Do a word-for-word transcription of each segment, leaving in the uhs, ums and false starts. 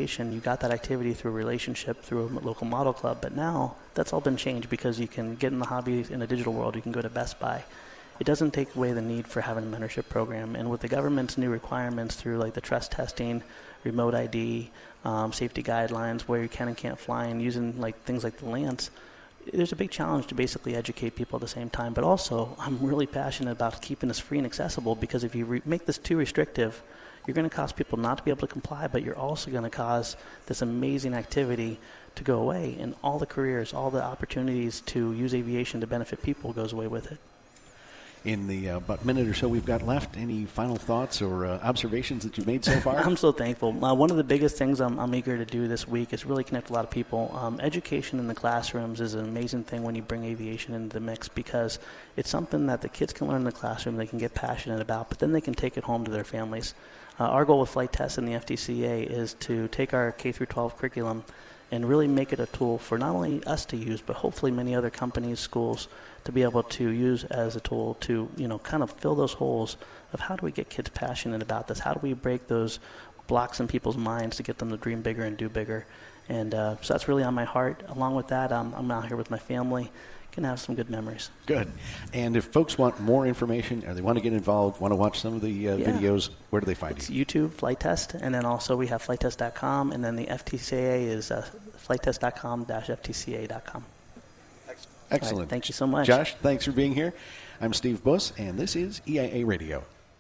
aviation, you got that activity through a relationship, through a local model club. But now that's all been changed because you can get in the hobby in a digital world. You can go to Best Buy. It doesn't take away the need for having a mentorship program. And with the government's new requirements through like the trust testing, remote I D, um, safety guidelines, where you can and can't fly, and using like things like the Lance, there's a big challenge to basically educate people at the same time. But also, I'm really passionate about keeping this free and accessible, because if you re- make this too restrictive, you're going to cause people not to be able to comply, but you're also going to cause this amazing activity to go away, and all the careers, all the opportunities to use aviation to benefit people goes away with it. In the uh, about minute or so we've got left, any final thoughts or uh, observations that you've made so far? I'm so thankful. Uh, one of the biggest things I'm, I'm eager to do this week is really connect a lot of people. Um, education in the classrooms is an amazing thing when you bring aviation into the mix, because it's something that the kids can learn in the classroom, they can get passionate about, but then they can take it home to their families. Uh, our goal with Flight Test and the F T C A is to take our K through twelve curriculum and really make it a tool for not only us to use, but hopefully many other companies, schools, to be able to use as a tool to, you know, kind of fill those holes of how do we get kids passionate about this? How do we break those blocks in people's minds to get them to dream bigger and do bigger? And uh, so that's really on my heart. Along with that, um, I'm out here with my family. Can have some good memories. Good. And if folks want more information or they want to get involved, want to watch some of the uh, yeah. videos, where do they find it's you? YouTube, Flight Test, and then also we have flight test dot com, and then the F T C A is uh, flight test dot com dash F T C A dot com. Excellent. Right, thank you so much. Josh, thanks for being here. I'm Steve Buss, and this is E I A Radio.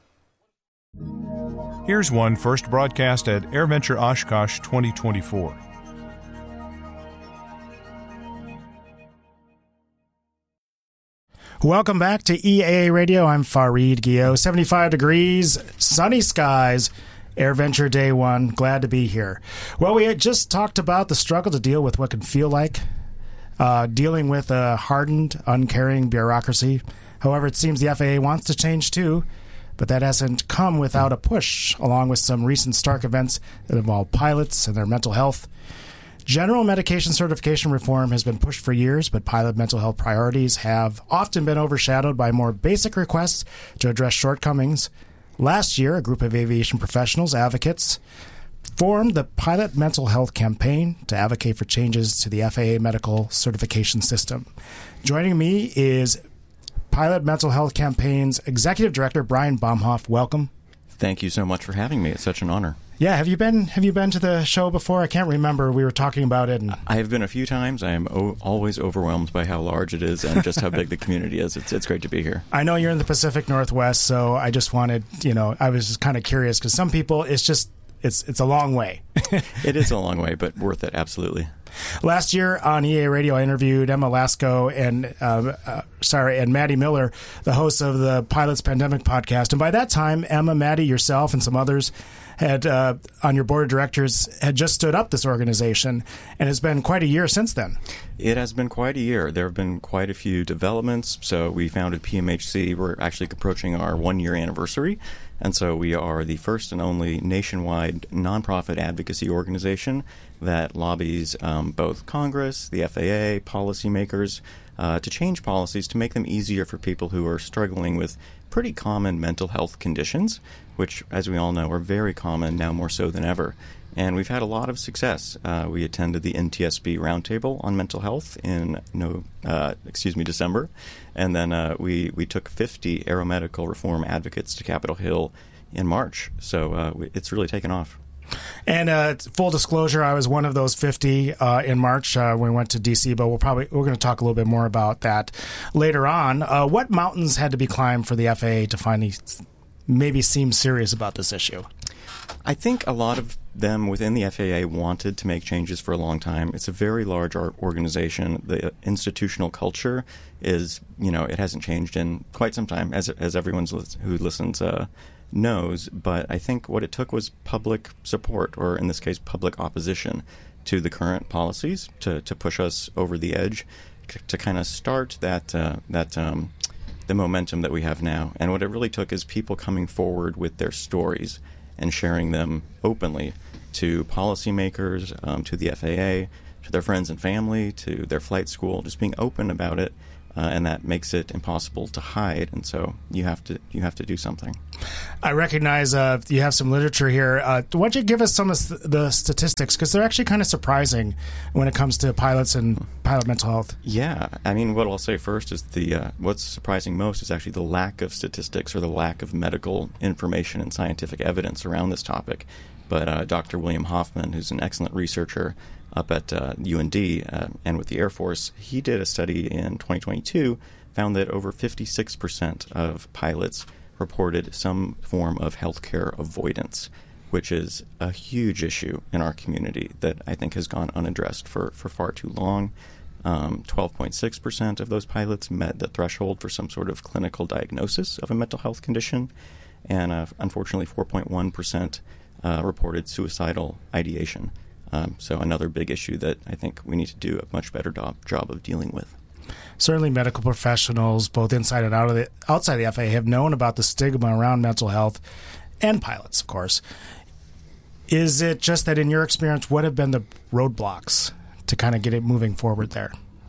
Here's one first broadcast at AirVenture Oshkosh twenty twenty-four. Welcome back to E A A Radio. I'm Fareed Gio. seventy-five degrees, sunny skies, AirVenture Day one. Glad to be here. Well, we had just talked about the struggle to deal with what can feel like uh, dealing with a hardened, uncaring bureaucracy. However, it seems the F A A wants to change too, but that hasn't come without a push, along with some recent stark events that involve pilots and their mental health. General medication certification reform has been pushed for years, but pilot mental health priorities have often been overshadowed by more basic requests to address shortcomings. Last year, a group of aviation professionals, advocates, formed the Pilot Mental Health Campaign to advocate for changes to the F A A medical certification system. Joining me is Pilot Mental Health Campaign's Executive Director, Brian Baumhoff. Welcome. Thank you so much for having me. It's such an honor. Yeah, have you been have you been to the show before? I can't remember. We were talking about it. And I have been a few times. I am o- always overwhelmed by how large it is and just how big the community is. It's it's great to be here. I know you're in the Pacific Northwest, so I just wanted, you know, I was just kind of curious because some people, it's just, it's it's a long way. It is a long way, but worth it, absolutely. Last year on E A Radio, I interviewed Emma Lasko and uh, uh, sorry, and Maddie Miller, the hosts of the Pilots Pandemic podcast. And by that time, Emma, Maddie, yourself, and some others had uh, on your board of directors had just stood up this organization, and it's been quite a year since then. It has been quite a year. There have been quite a few developments. So we founded P M H C. We're actually approaching our one-year anniversary, and so we are the first and only nationwide nonprofit advocacy organization that lobbies um, both Congress, the F A A, policymakers, uh, to change policies to make them easier for people who are struggling with pretty common mental health conditions, which, as we all know, are very common now more so than ever. And we've had a lot of success. Uh, we attended the N T S B Roundtable on Mental Health in no, uh, excuse me, December, and then uh, we we took fifty aeromedical reform advocates to Capitol Hill in March. So uh, we, it's really taken off. And uh, full disclosure, I was one of those fifty uh, in March uh, when we went to D C. But we'll probably we're going to talk a little bit more about that later on. Uh, what mountains had to be climbed for the F A A to finally maybe seem serious about this issue? I think a lot of them within the F A A wanted to make changes for a long time. It's a very large organization. The institutional culture is, you know, it hasn't changed in quite some time, as as everyone who listens uh, knows. But I think what it took was public support, or in this case, public opposition to the current policies to, to push us over the edge, c- to kind of start that uh, that um, the momentum that we have now. And what it really took is people coming forward with their stories and sharing them openly to policymakers, um, to the F A A, to their friends and family, to their flight school, just being open about it, Uh, and that makes it impossible to hide, and so you have to you have to do something. I recognize uh, you have some literature here. Uh, why don't you give us some of the statistics, because they're actually kind of surprising when it comes to pilots and pilot mental health. Yeah, I mean, what I'll say first is the uh, what's surprising most is actually the lack of statistics or the lack of medical information and scientific evidence around this topic. But uh, Doctor William Hoffman, who's an excellent researcher up at uh, U N D uh, and with the Air Force, he did a study in twenty twenty-two, found that over fifty-six percent of pilots reported some form of healthcare avoidance, which is a huge issue in our community that I think has gone unaddressed for, for far too long. Um, twelve point six percent of those pilots met the threshold for some sort of clinical diagnosis of a mental health condition, and uh, unfortunately four point one percent uh, reported suicidal ideation. Um, so another big issue that I think we need to do a much better do- job of dealing with. Certainly medical professionals, both inside and out of the, outside the F A A, have known about the stigma around mental health, and pilots, of course. Is it just that, in your experience, what have been the roadblocks to kind of get it moving forward there?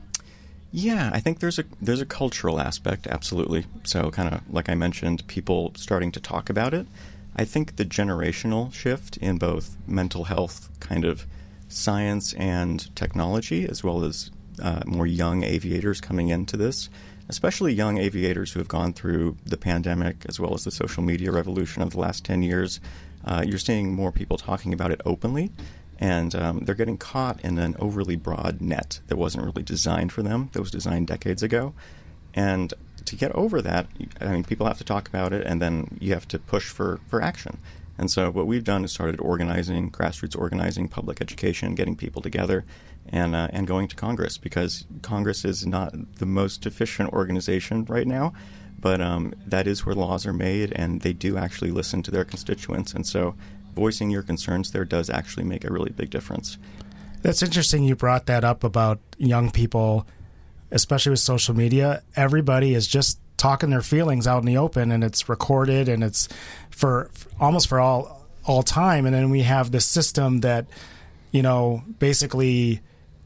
Yeah, I think there's a there's a cultural aspect, absolutely. So kind of like I mentioned, people starting to talk about it. I think the generational shift in both mental health kind of science and technology, as well as uh, more young aviators coming into this, especially young aviators who have gone through the pandemic as well as the social media revolution of the last ten years, uh, you're seeing more people talking about it openly, and um, they're getting caught in an overly broad net that wasn't really designed for them, that was designed decades ago. And to get over that, I mean, people have to talk about it, and then you have to push for, for action. And so what we've done is started organizing, grassroots organizing, public education, getting people together, and uh, and going to Congress, because Congress is not the most efficient organization right now, but um, that is where laws are made, and they do actually listen to their constituents. And so voicing your concerns there does actually make a really big difference. That's interesting you brought that up about young people, especially with social media. Everybody is just talking their feelings out in the open, and it's recorded, and it's for, for almost for all all time. And then we have this system that, you know, basically,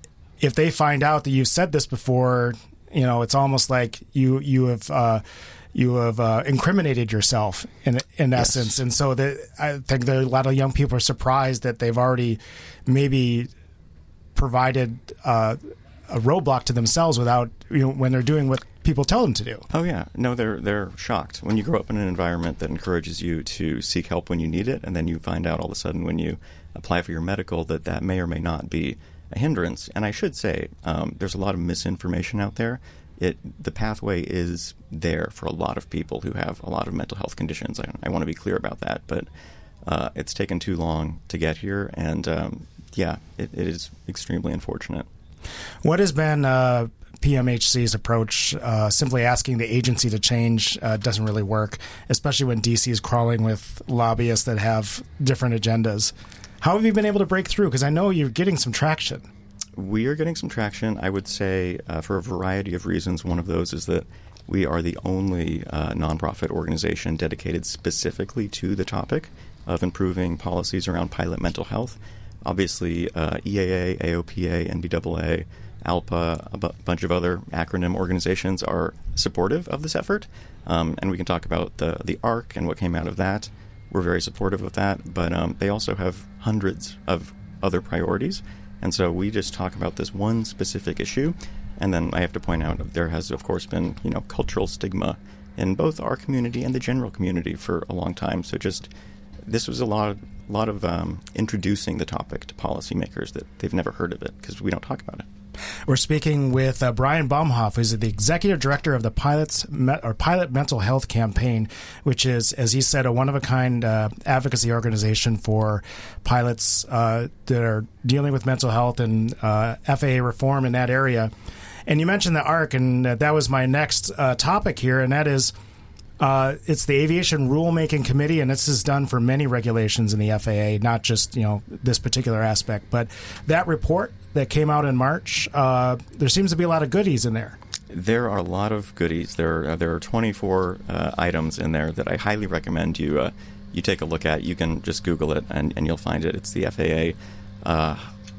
if they find out that you've said this before, you know, it's almost like you you have uh, you have uh, incriminated yourself in in Yes. essence. And so that I think that a lot of young people are surprised that they've already maybe provided uh, a roadblock to themselves without, you know, when they're doing what people tell them to do. Oh yeah, no, they're they're shocked when you grow up in an environment that encourages you to seek help when you need it, and then you find out all of a sudden when you apply for your medical that that may or may not be a hindrance. And I should say, um, there's a lot of misinformation out there. It the pathway is there for a lot of people who have a lot of mental health conditions. I, I want to be clear about that, but uh, it's taken too long to get here, and um, yeah, it, it is extremely unfortunate. What has been uh, P M H C's approach? Uh, simply asking the agency to change uh, doesn't really work, especially when D C is crawling with lobbyists that have different agendas. How have you been able to break through? Because I know you're getting some traction. We are getting some traction, I would say, uh, for a variety of reasons. One of those is that we are the only uh, nonprofit organization dedicated specifically to the topic of improving policies around pilot mental health. Obviously, uh, E A A, A O P A, N B A A, ALPA, a bu- bunch of other acronym organizations are supportive of this effort, um, and we can talk about the, the A R C and what came out of that. We're very supportive of that, but um, they also have hundreds of other priorities, and so we just talk about this one specific issue. And then I have to point out there has, of course, been, you know, cultural stigma in both our community and the general community for a long time. So just this was a lot of, lot of um, introducing the topic to policymakers that they've never heard of it because we don't talk about it. We're speaking with uh, Brian Baumhoff, who's the executive director of the Pilots Me- or Pilot Mental Health Campaign, which is, as he said, a one-of-a-kind uh, advocacy organization for pilots uh, that are dealing with mental health and uh, F A A reform in that area. And you mentioned the A R C, and uh, that was my next uh, topic here, and that is uh, it's the Aviation Rulemaking Committee, and this is done for many regulations in the F A A, not just, you know, this particular aspect. But that report that came out in March, uh, there seems to be a lot of goodies in there. There are a lot of goodies. There are, there are twenty-four uh, items in there that I highly recommend you uh, you take a look at. You can just Google it, and, and you'll find it. It's the F A A uh,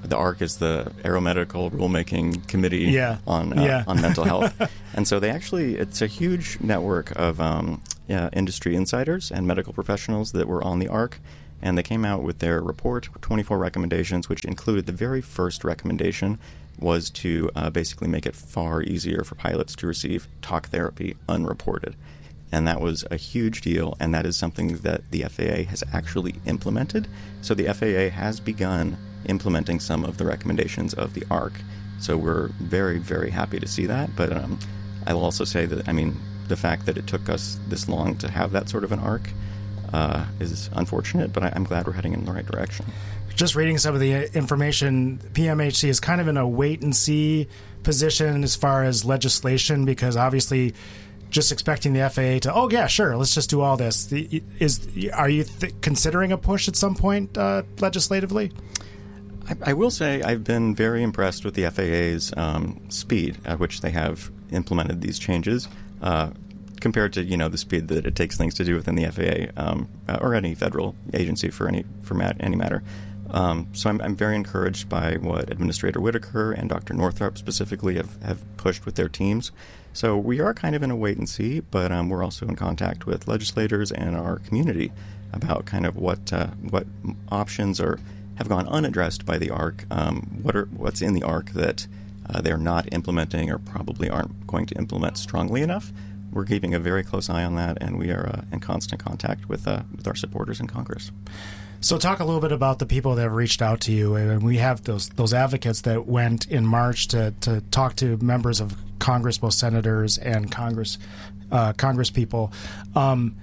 the A R C is the Aeromedical Rulemaking Committee yeah. on uh, yeah. on mental health, and so they actually it's a huge network of um, yeah, industry insiders and medical professionals that were on the A R C, and they came out with their report, twenty-four recommendations, which included the very first recommendation was to uh, basically make it far easier for pilots to receive talk therapy unreported. And that was a huge deal, and that is something that the F A A has actually implemented. So the F A A has begun implementing some of the recommendations of the A R C. So we're very, very happy to see that. But um, I will also say that, I mean, the fact that it took us this long to have that sort of an A R C uh, is unfortunate, but I, I'm glad we're heading in the right direction. Just reading some of the information, P M H C is kind of in a wait-and-see position as far as legislation, because obviously just expecting the F A A to, oh, yeah, sure, let's just do all this. The, is Are you th- considering a push at some point uh, legislatively? I, I will say I've been very impressed with the F A A's um, speed at which they have implemented these changes uh, compared to, you know, the speed that it takes things to do within the F A A um, or any federal agency for any for mat- any matter. Um, so I'm, I'm very encouraged by what Administrator Whitaker and Doctor Northrup specifically have, have pushed with their teams. So we are kind of in a wait and see, but um, we're also in contact with legislators and our community about kind of what uh, what options are have gone unaddressed by the A R C. Um, what are what's in the A R C that uh, they're not implementing or probably aren't going to implement strongly enough. We're keeping a very close eye on that, and we are uh, in constant contact with uh, with our supporters in Congress. So talk a little bit about the people that have reached out to you. And we have those those advocates that went in March to, to talk to members of Congress, both senators and Congress uh, Congress people. Um,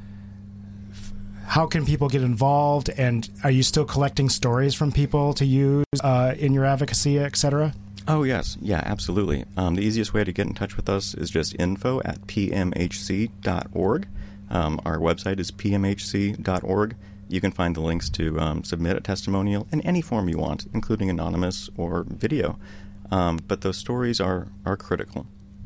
how can people get involved? And are you still collecting stories from people to use uh, in your advocacy, et cetera? Oh, yes. Yeah, absolutely. Um, the easiest way to get in touch with us is just info at p m h c dot org. Um, our website is p m h c dot org. You can find the links to um, submit a testimonial in any form you want, including anonymous or video. Um, but those stories are, are critical.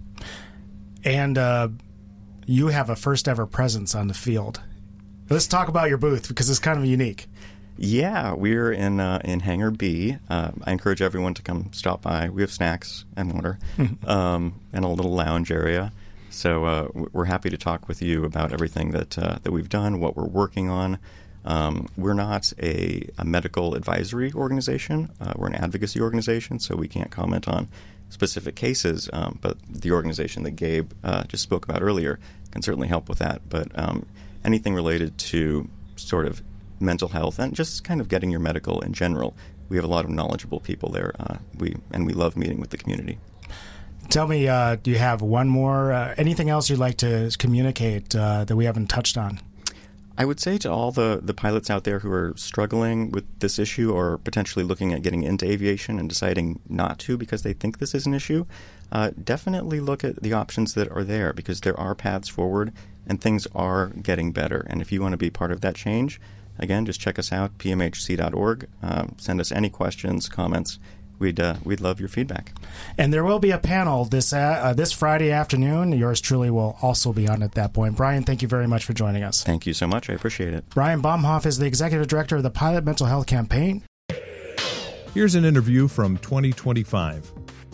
And uh, you have a first-ever presence on the field. Let's talk about your booth, because it's kind of unique. Yeah, we're in uh, in Hangar B. Uh, I encourage everyone to come stop by. We have snacks and water um, and a little lounge area. So uh, we're happy to talk with you about everything that uh, that we've done, what we're working on. Um, we're not a, a medical advisory organization. Uh, we're an advocacy organization, so we can't comment on specific cases. Um, but the organization that Gabe uh, just spoke about earlier can certainly help with that. But um, anything related to sort of mental health and just kind of getting your medical in general, we have a lot of knowledgeable people there. Uh, we and we love meeting with the community. Tell me, uh, do you have one more, uh, anything else you'd like to communicate uh, that we haven't touched on? I would say to all the, the pilots out there who are struggling with this issue or potentially looking at getting into aviation and deciding not to because they think this is an issue, uh, definitely look at the options that are there, because there are paths forward and things are getting better. And if you want to be part of that change, again, just check us out, p m h c dot org. Um, send us any questions, comments. We'd uh, we'd love your feedback. And there will be a panel this uh, this Friday afternoon. Yours truly will also be on at that point. Brian, thank you very much for joining us. Thank you so much. I appreciate it. Brian Baumhoff is the Executive Director of the Pilot Mental Health Campaign. Here's an interview from twenty twenty-five.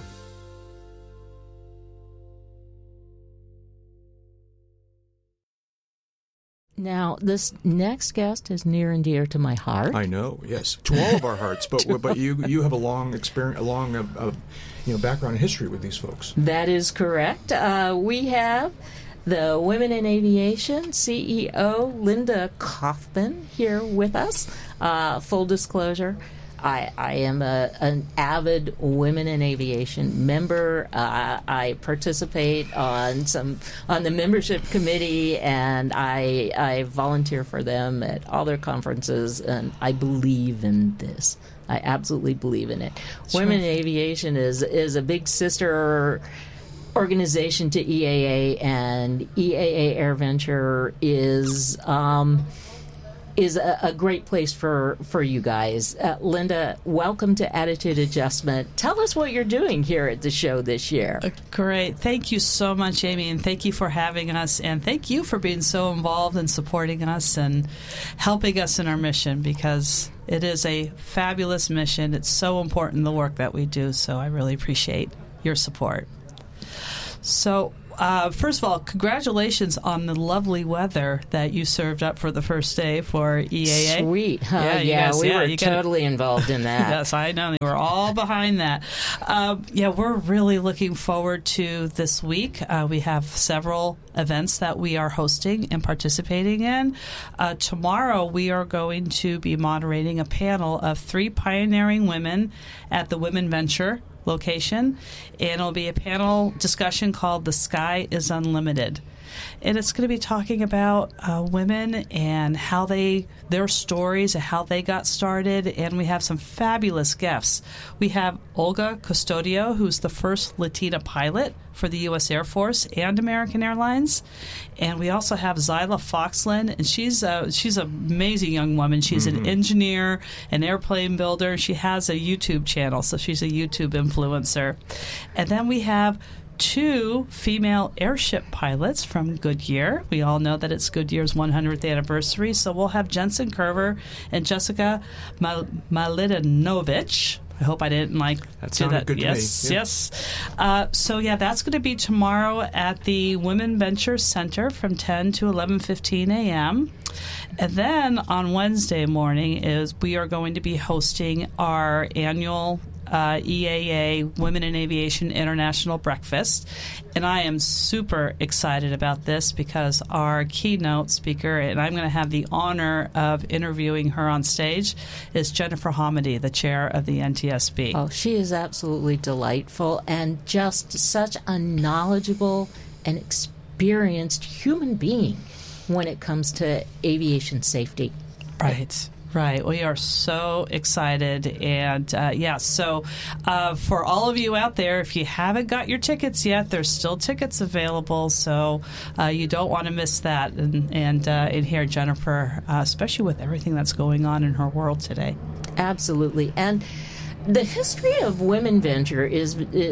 Now, this next guest is near and dear to my heart. I know, yes, to all of our hearts. But but you you have a long experience, a long uh, uh, you know background and history with these folks. That is correct. Uh, we have the Women in Aviation C E O Linda Kaufman here with us. Uh, full disclosure. I, I am a, an avid Women in Aviation member. Uh, I participate on some on the membership committee, and I I volunteer for them at all their conferences. And I believe in this. I absolutely believe in it. Sure. Women in Aviation is is a big sister organization to E A A, and E A A AirVenture is. Um, is a, a great place for, for you guys. Uh, Linda, welcome to Attitude Adjustment. Tell us what you're doing here at the show this year. Uh, great. Thank you so much, Amy, and thank you for having us, and thank you for being so involved and supporting us and helping us in our mission, because it is a fabulous mission. It's so important, the work that we do, so I really appreciate your support. So, Uh, first of all, congratulations on the lovely weather that you served up for the first day for E A A. Sweet, huh? Yeah, yeah guys, we yeah, were totally gotta, involved in that. Yes, I know. We're all behind that. Uh, yeah, we're really looking forward to this week. Uh, we have several events that we are hosting and participating in. Uh, tomorrow, we are going to be moderating a panel of three pioneering women at the Women Venture location, and it'll be a panel discussion called The Sky is Unlimited. And it's going to be talking about uh, women and how they, their stories and how they got started. And we have some fabulous guests. We have Olga Custodio, who's the first Latina pilot for the U S Air Force and American Airlines. And we also have Zyla Foxland, and she's a, she's an amazing young woman. She's mm-hmm. an engineer, an airplane builder. She has a YouTube channel, so she's a YouTube influencer. And then we have two female airship pilots from Goodyear. We all know that it's Goodyear's one hundredth anniversary, so we'll have Jensen Curver and Jessica Mal- Malitanovich. I hope I didn't like that do that. Good yes, to me. Yeah. yes. Uh, so yeah, that's going to be tomorrow at the Women Venture Center from ten to eleven fifteen a.m. And then on Wednesday morning is we are going to be hosting our annual Uh, E A A Women in Aviation International Breakfast. And I am super excited about this because our keynote speaker, and I'm going to have the honor of interviewing her on stage, is Jennifer Hamady, the chair of the N T S B. Oh, she is absolutely delightful and just such a knowledgeable and experienced human being when it comes to aviation safety. Right. Right. We are so excited. And, uh, yeah, so uh, for all of you out there, if you haven't got your tickets yet, there's still tickets available. So uh, you don't want to miss that. And, and, uh, and hear Jennifer, uh, especially with everything that's going on in her world today. Absolutely. And the history of Women Venture is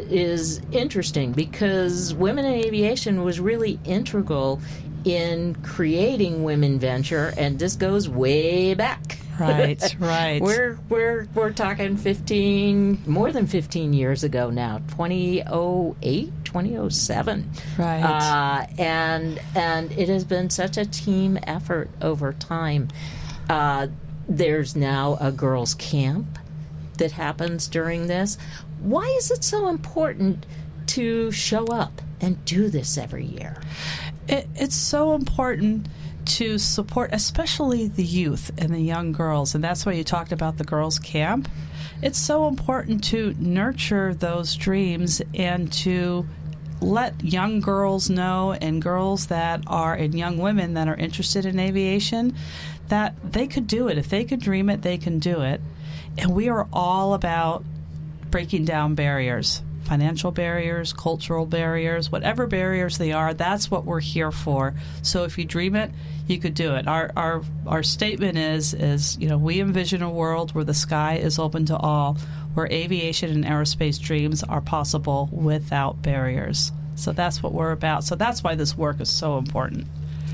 is interesting because Women in Aviation was really integral in creating Women Venture, and this goes way back. Right, right. we're we're we're talking fifteen, more than fifteen years ago now, twenty oh eight, twenty oh seven. Right. Uh, and and it has been such a team effort over time. Uh, there's now a girls' camp that happens during this. Why is it so important to show up and do this every year? It, it's so important to support, especially the youth and the young girls, and that's why you talked about the girls' camp. It's so important to nurture those dreams and to let young girls know, and girls that are, and young women that are interested in aviation, that they could do it. If they could dream it, they can do it. And we are all about breaking down barriers. Financial barriers, cultural barriers, whatever barriers they are, that's what we're here for. So if you dream it, you could do it. Our our our statement is is you know, we envision a world where the sky is open to all, where aviation and aerospace dreams are possible without barriers. So that's what we're about. So that's why this work is so important.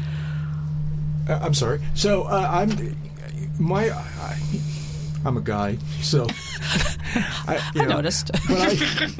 Uh, I'm sorry. So uh, I'm my. I, I'm a guy, so I, you I know, noticed. But I,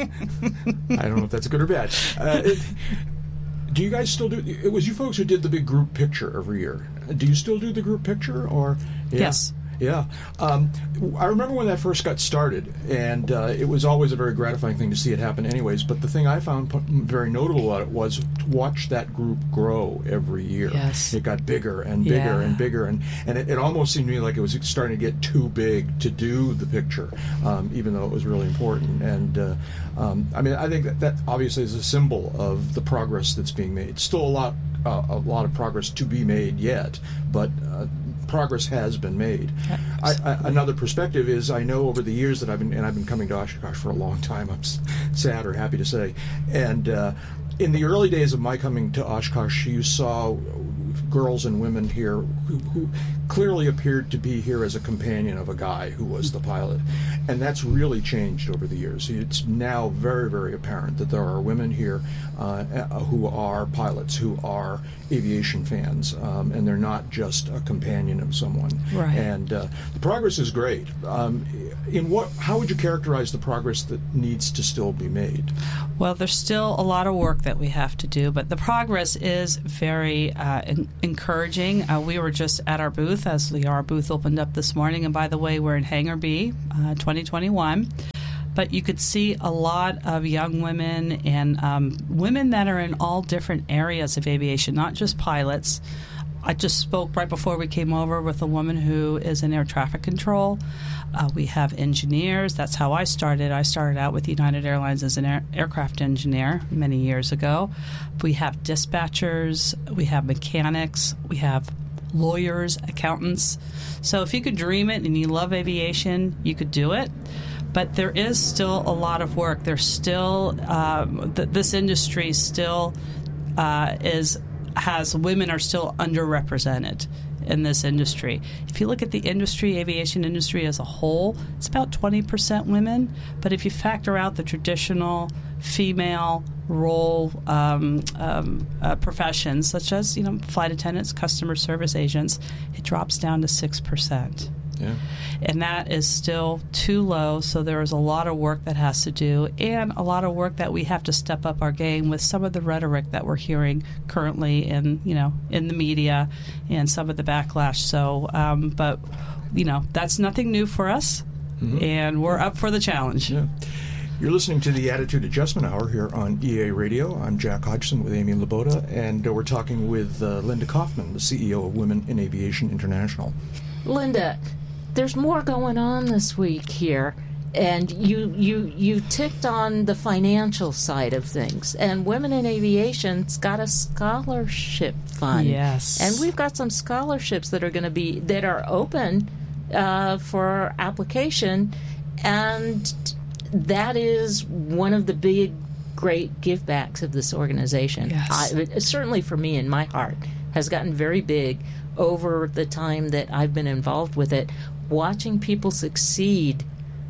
I don't know if that's good or bad. Uh, it, do you guys still do? It was you folks who did the big group picture every year. Do you still do the group picture, or yeah? Yes. Yeah. Um, I remember when that first got started, and uh, it was always a very gratifying thing to see it happen anyways. But the thing I found p- very notable about it was to watch that group grow every year. Yes. It got bigger and bigger Yeah. and bigger, and, and it, it almost seemed to me like it was starting to get too big to do the picture, um, even though it was really important. And, uh, um, I mean, I think that, that obviously is a symbol of the progress that's being made. Still a lot, uh, a lot of progress to be made yet, but uh, progress has been made. I, I, another perspective is I know over the years that I've been, and I've been coming to Oshkosh for a long time, I'm sad or happy to say, and uh, in the early days of my coming to Oshkosh, you saw girls and women here who, who clearly appeared to be here as a companion of a guy who was the pilot. And that's really changed over the years. It's now very, very apparent that there are women here uh, who are pilots, who are aviation fans, um, and they're not just a companion of someone. Right. And uh, the progress is great. Um, in what? How would you characterize the progress that needs to still be made? Well, there's still a lot of work that we have to do, but the progress is very uh, en- encouraging. Uh, we were just at our booth as the our booth opened up this morning, and by the way, we're in Hangar B, uh, twenty twenty-one. But you could see a lot of young women and um, women that are in all different areas of aviation, not just pilots. I just spoke right before we came over with a woman who is in air traffic control. Uh, we have engineers. That's how I started. I started out with United Airlines as an air- aircraft engineer many years ago. We have dispatchers. We have mechanics. We have lawyers, accountants. So if you could dream it and you love aviation, you could do it. But there is still a lot of work. There's still um, th- this industry still uh, is has women are still underrepresented in this industry. If you look at the industry, aviation industry as a whole, it's about twenty percent women. But if you factor out the traditional female role um, um, uh, professions, such as you know flight attendants, customer service agents, it drops down to six percent. Yeah. And that is still too low, so there is a lot of work that has to do, and a lot of work that we have to step up our game with some of the rhetoric that we're hearing currently in, you know, in the media and some of the backlash. So, um, but, you know, that's nothing new for us, mm-hmm. and we're up for the challenge. Yeah. You're listening to the Attitude Adjustment Hour here on E A Radio. I'm Jack Hodgson with Amy Laboda, and uh, we're talking with uh, Linda Kaufman, the C E O of Women in Aviation International. Linda, there's more going on this week here, and you you you ticked on the financial side of things. And Women in Aviation's got a scholarship fund. Yes, and we've got some scholarships that are going to be that are open uh, for application, and that is one of the big, great givebacks of this organization. Yes. I, certainly for me, in my heart, has gotten very big over the time that I've been involved with it. Watching people succeed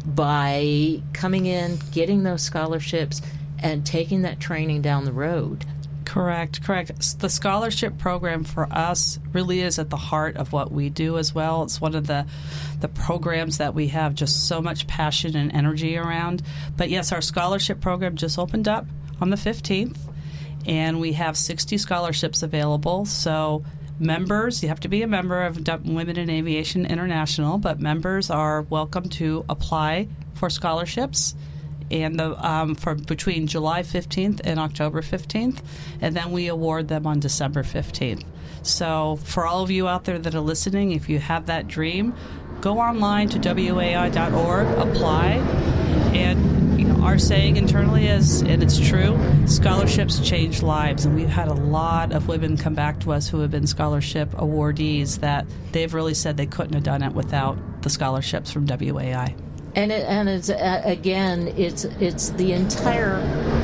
by coming in, getting those scholarships, and taking that training down the road. Correct, correct. The scholarship program for us really is at the heart of what we do as well. It's one of the the programs that we have just so much passion and energy around. But yes, our scholarship program just opened up on the fifteenth, and we have sixty scholarships available. So members, you have to be a member of Women in Aviation International, but members are welcome to apply for scholarships and the, um, for between July fifteenth and October fifteenth, and then we award them on December fifteenth. So for all of you out there that are listening, if you have that dream, go online to W A I dot org, apply, and you know our saying internally is, and it's true, scholarships change lives, and we've had a lot of women come back to us who have been scholarship awardees that they've really said they couldn't have done it without the scholarships from W A I. And it, and it's uh, again, it's it's the entire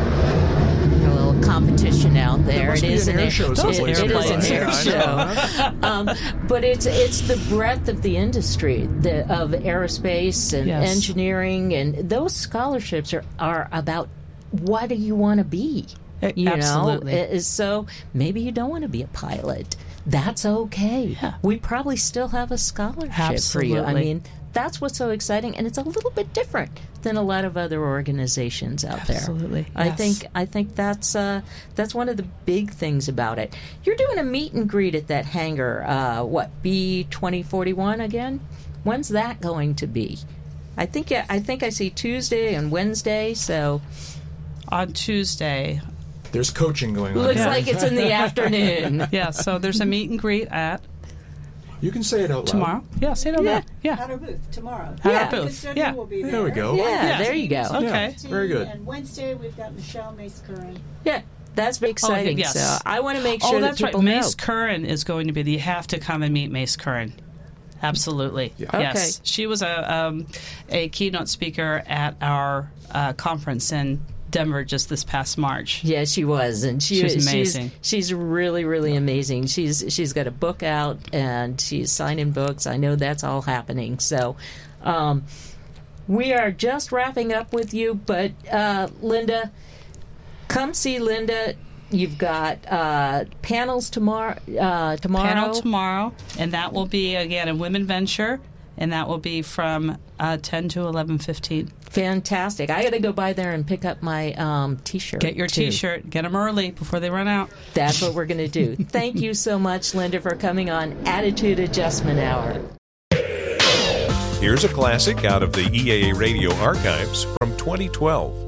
a little competition out there. There must it be is an an air show it, someplace it is an nearby. air show. um, but it's it's the breadth of the industry the, of aerospace and Yes. engineering, and those scholarships are, are about what do you want to be. You Absolutely. know, It- so maybe you don't want to be a pilot. That's okay. Yeah. We probably still have a scholarship for you. I Absolutely. mean, that's what's so exciting, and it's a little bit different than a lot of other organizations out there. Absolutely, I yes. think I think that's uh, that's one of the big things about it. You're doing a meet and greet at that hangar. Uh, what B twenty forty-one again? When's that going to be? I think I think I see Tuesday and Wednesday. So On Tuesday, There's coaching going on. looks Yeah. like it's in the afternoon. yeah, so there's a meet and greet at You can say it out loud. tomorrow. Yeah, say it out Yeah. loud. Yeah. At our booth tomorrow. At Yeah. our booth. Custodian Yeah. will be there. There we go. Yeah, Yeah. there you go. Okay. Very good. And Wednesday we've got Michelle Mace-Curran. Yeah, that's very exciting. yes. So I want to make Oh, sure that's that right. people know. Mace Curran is going to be. You have to come and meet Mace Curran. Absolutely. Yeah. Okay. Yes. She was a um, a keynote speaker at our uh, conference in Denver just this past March. Yeah, she was, and she, she was she's amazing. She's really, really amazing. She's she's got a book out, and she's signing books. I know that's all happening. So, um, we are just wrapping up with you, but uh, Linda, come see Linda. You've got uh, panels tomorrow. Uh, tomorrow, panel tomorrow, and that will be again a Women Venture, and that will be from uh, ten to eleven fifteen. Fantastic! I got to go by there and pick up my um, T-shirt. Get your too. T-shirt. Get them early before they run out. That's what we're going to do. Thank you so much, Linda, for coming on Attitude Adjustment Hour. Here's a classic out of the E A A Radio archives from twenty twelve.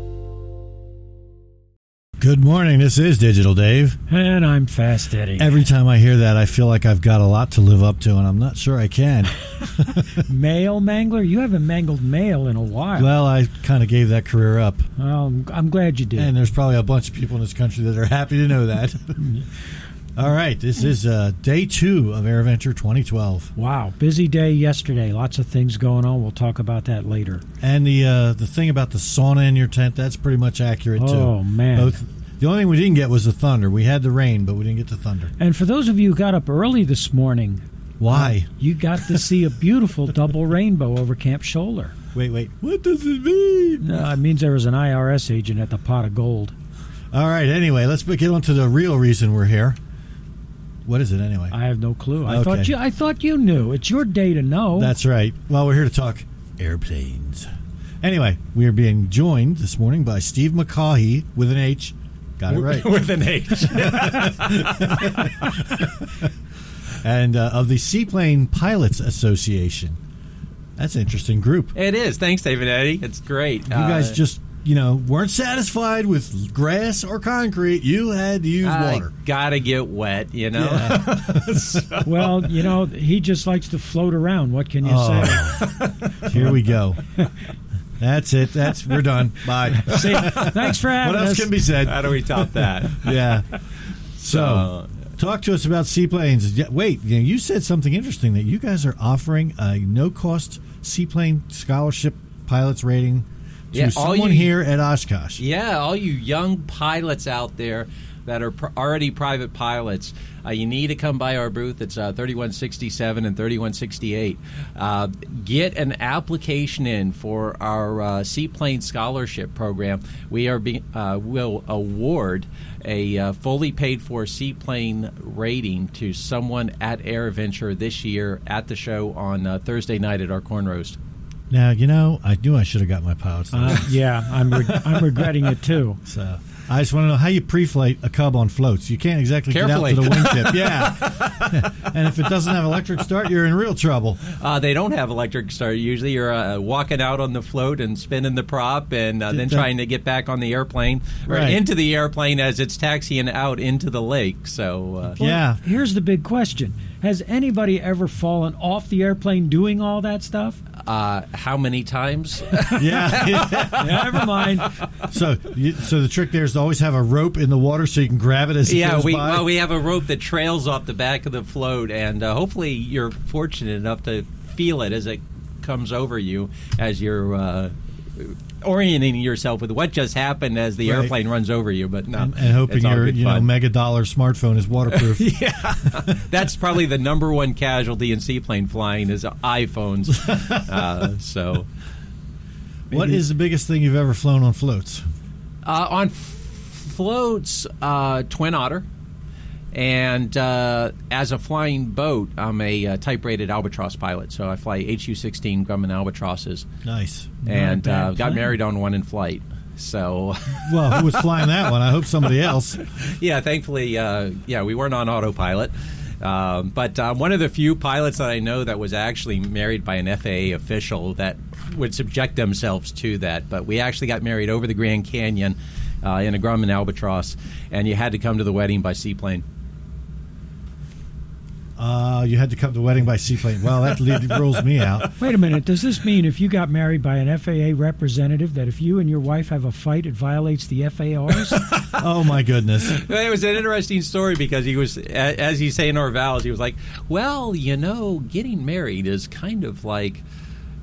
Good morning. This is Digital Dave. And I'm Fast Eddie. Every time I hear that, I feel like I've got a lot to live up to, and I'm not sure I can. Mail mangler? You haven't mangled mail in a while. Well, I kind of gave that career up. Well, I'm, I'm glad you did. And there's probably a bunch of people in this country that are happy to know that. All right. This is uh, day two of AirVenture twenty twelve. Wow. Busy day yesterday. Lots of things going on. We'll talk about that later. And the uh, the thing about the sauna in your tent, that's pretty much accurate, too. Oh, man. Both, the only thing we didn't get was the thunder. We had the rain, but we didn't get the thunder. And for those of you who got up early this morning, why? Uh, you got to see a beautiful double rainbow over Camp Shoulder. Wait, wait. What does it mean? Uh, it means there was an I R S agent at the Pot of Gold. All right. Anyway, let's get on to the real reason we're here. What is it anyway? I have no clue. I okay. thought you. I thought you knew. It's your day to know. That's right. Well, we're here to talk airplanes. Anyway, we are being joined this morning by Steve McCaughey with an H. Got it right. With an H. And uh, of the Seaplane Pilots Association. That's an interesting group. It is. Thanks, David Eddie. It's great. You guys uh, just, you know, weren't satisfied with grass or concrete. You had to use I water. Gotta get wet, you know? Yeah. So. Well, you know, he just likes to float around. What can you oh. say? Here we go. That's it. That's we're done. Bye. See, thanks for having us. What else us. can be said? How do we top that? Yeah. So, uh, talk to us about seaplanes. Wait, you, know, you said something interesting that you guys are offering a no-cost seaplane scholarship pilots rating to yeah, someone you, here at Oshkosh. Yeah, all you young pilots out there that are pr- already private pilots, uh, you need to come by our booth. It's uh, thirty-one sixty-seven and thirty-one sixty-eight. Uh, get an application in for our uh, Seaplane Scholarship Program. We are be- uh, will award a uh, fully paid-for seaplane rating to someone at AirVenture this year at the show on uh, Thursday night at our corn roast. Now, you know, I knew I should have got my pilot's uh, Yeah, I'm re- I'm regretting it, too. So I just want to know how you pre-flight a Cub on floats. You can't exactly Carefully. get out to the wingtip. Yeah. And if it doesn't have electric start, you're in real trouble. Uh, they don't have electric start. Usually you're uh, walking out on the float and spinning the prop and uh, then that, trying to get back on the airplane or right. into the airplane as it's taxiing out into the lake. So uh, well, yeah. Here's the big question. Has anybody ever fallen off the airplane doing all that stuff? Uh, how many times? yeah. yeah. Never mind. So, you, so the trick there is to always have a rope in the water so you can grab it as it yeah, goes we, by. Well, we have a rope that trails off the back of the float, and uh, hopefully you're fortunate enough to feel it as it comes over you as you're uh, orienting yourself with what just happened as the right. airplane runs over you. But no, and, and hoping your you know mega dollar smartphone is waterproof. Yeah, that's probably the number one casualty in seaplane flying is iPhones. uh, so, what maybe. is the biggest thing you've ever flown on floats? Uh, on f- floats, uh, Twin Otter. And uh, as a flying boat, I'm a uh, type-rated Albatross pilot, so I fly H U sixteen Grumman Albatrosses. Nice. And uh, got married on one in flight. So, well, who was flying that one? I hope somebody else. Yeah, thankfully, uh, yeah, we weren't on autopilot. Um, but uh, one of the few pilots that I know that was actually married by an F A A official that would subject themselves to that. But we actually got married over the Grand Canyon uh, in a Grumman Albatross, and you had to come to the wedding by seaplane. Uh, you had to come to the wedding by seaplane. Well, that rules me out. Wait a minute. Does this mean if you got married by an F A A representative that if you and your wife have a fight, it violates the F A Rs? Oh, my goodness. It was an interesting story because he was, as he's saying our vows, he was like, well, you know, getting married is kind of like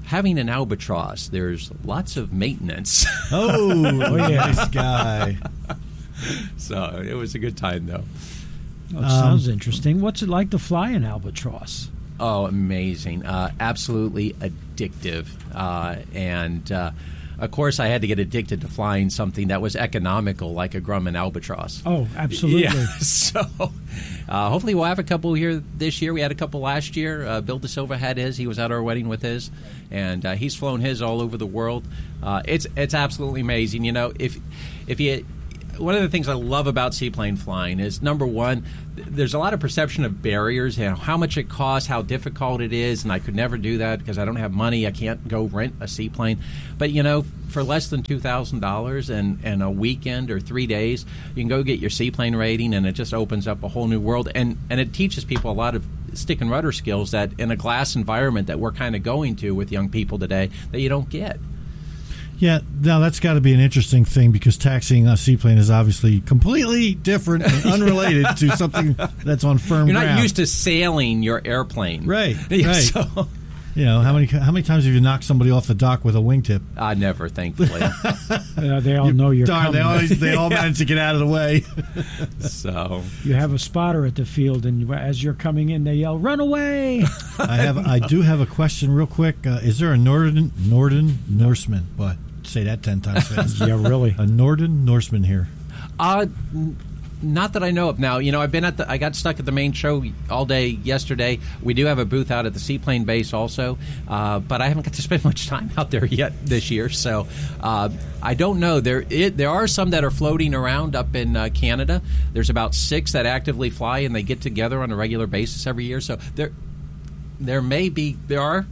having an albatross, there's lots of maintenance. Oh, nice guy. So it was a good time, though. Oh, it sounds um, interesting. What's it like to fly an albatross? Oh, amazing. Uh, absolutely addictive. Uh, and, uh, of course, I had to get addicted to flying something that was economical, like a Grumman albatross. Oh, absolutely. Yeah. So uh, hopefully we'll have a couple here this year. We had a couple last year. Uh, Bill DeSilva had his. He was at our wedding with his. And uh, he's flown his all over the world. Uh, it's it's absolutely amazing. You know, if if you... One of the things I love about seaplane flying is, number one, there's a lot of perception of barriers, you know, how much it costs, how difficult it is, and I could never do that because I don't have money. I can't go rent a seaplane. But, you know, for less than two thousand dollars and, and a weekend or three days, you can go get your seaplane rating, and it just opens up a whole new world. And, and it teaches people a lot of stick and rudder skills that in a glass environment that we're kind of going to with young people today that you don't get. Yeah, now that's got to be an interesting thing because taxiing a seaplane is obviously completely different and unrelated to something that's on firm You're ground. You're not used to sailing your airplane. Right, Yeah, right. So. You know, how many how many times have you knocked somebody off the dock with a wingtip? I never, thankfully. uh, they all know you're Darn, coming. They, always, they all manage to get out of the way. So you have a spotter at the field, and as you're coming in, they yell, "Run away!" I have. I do have a question, real quick. Uh, is there a Norden Norden Norseman? What? Say that ten times fast. Yeah, really. A Norden Norseman here. Uh, n- not that I know of. Now, you know, I've been at the. I got stuck at the main show all day yesterday. We do have a booth out at the seaplane base also, uh, but I haven't got to spend much time out there yet this year. So uh, I don't know. There, it, there are some that are floating around up in uh, Canada. There's about six that actively fly, and they get together on a regular basis every year. So there, there may be. There are.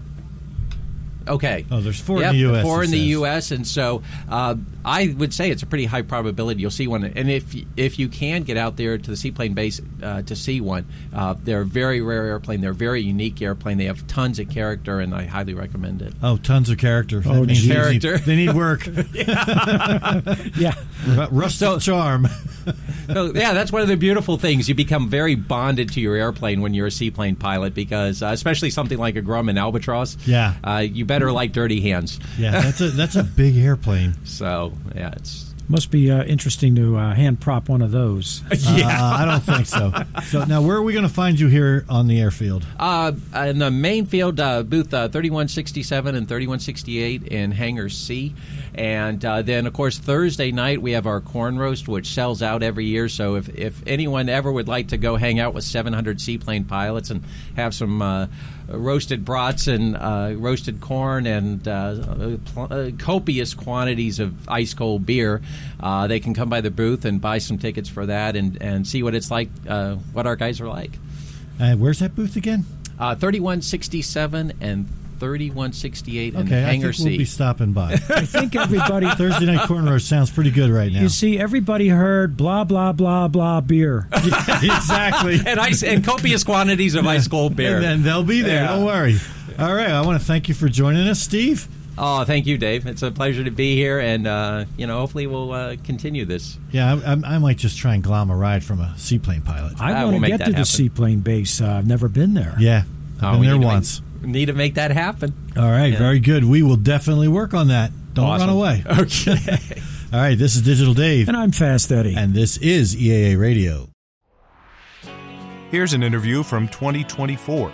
Okay. Oh, there's four yep, in the U S Four in the says. U S, and so uh, I would say it's a pretty high probability you'll see one. And if if you can get out there to the seaplane base uh, to see one, uh, they're a very rare airplane. They're a very unique airplane. They have tons of character, and I highly recommend it. Oh, tons of character. Oh, that means character. They need, they need work. Yeah. R- rustic So- charm. So, yeah, that's one of the beautiful things. You become very bonded to your airplane when you're a seaplane pilot because, uh, especially something like a Grumman albatross, Yeah. uh, you better like dirty hands. Yeah, that's a that's a big airplane. So, yeah, it's... Must be uh, interesting to uh, hand prop one of those. Yeah, uh, I don't think so. So now, where are we going to find you here on the airfield? Uh, in the main field, uh, booth uh, thirty-one sixty-seven and thirty-one sixty-eight in Hangar C. And uh, then, of course, Thursday night we have our corn roast, which sells out every year. So if, if anyone ever would like to go hang out with seven hundred seaplane pilots and have some uh, roasted brats and uh, roasted corn and uh, pl- uh, copious quantities of ice-cold beer, uh, they can come by the booth and buy some tickets for that and, and see what it's like, uh, what our guys are like. Uh, where's that booth again? Uh, thirty-one sixty-seven and thirty-one sixty-eight in Okay, I Hangar think we'll C. be stopping by. I think everybody. Thursday night corn roast sounds pretty good right now. You see, everybody heard blah blah blah blah beer. Exactly. and ice and copious quantities of ice cold beer. And then they'll be there. Yeah. Don't worry. All right. I want to thank you for joining us, Steve. Oh, thank you, Dave. It's a pleasure to be here, and uh, you know, hopefully we'll uh, continue this. Yeah, I, I, I might just try and glom a ride from a seaplane pilot. I Ah, want we'll to make get that to the happen. seaplane base. Uh, I've never been there. Yeah, I've Oh, been we there need to once. Make, need to make that happen. All right, Yeah. very good. We will definitely work on that. Don't Awesome. run away. Okay. All right, this is Digital Dave. And I'm Fast Eddie. And this is E A A Radio. Here's an interview from twenty twenty-four.